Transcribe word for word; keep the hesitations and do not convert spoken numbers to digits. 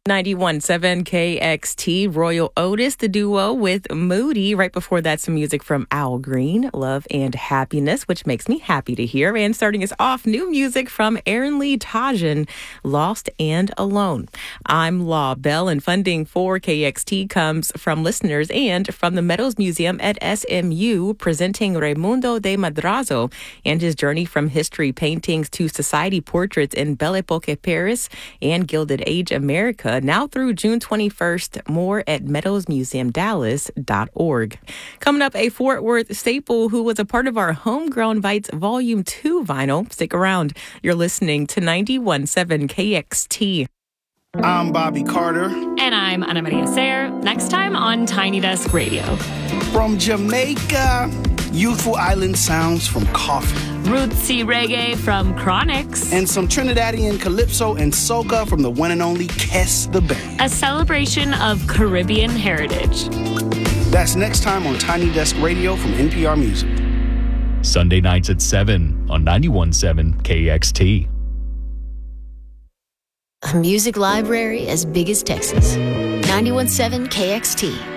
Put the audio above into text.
ninety-one point seven K X T, Royal Otis, the duo with Moody. Right before that, some music from Al Green, Love and Happiness, which makes me happy to hear. And starting us off, new music from Aaron Lee Tajan, Lost and Alone. I'm Law Bell, and funding for K X T comes from listeners and from the Meadows Museum at S M U, presenting Raimundo de Madrazo and his journey from history paintings to society portraits in Belle Epoque Paris and Gilded Age America, now through June twenty-first. More at meadows museum dallas dot org. Coming up, a Fort Worth staple who was a part of our Homegrown Bites Volume two vinyl. Stick around. You're listening to ninety-one point seven K X T. I'm Bobby Carter. And I'm Ana Maria Sayre. Next time on Tiny Desk Radio. From Jamaica, youthful island sounds from Coffee. Rootsy reggae from Chronix. And some Trinidadian calypso and soca from the one and only Kes the Band. A celebration of Caribbean heritage. That's next time on Tiny Desk Radio from N P R Music. Sunday nights at seven on ninety-one point seven K X T. A music library as big as Texas. ninety-one point seven K X T.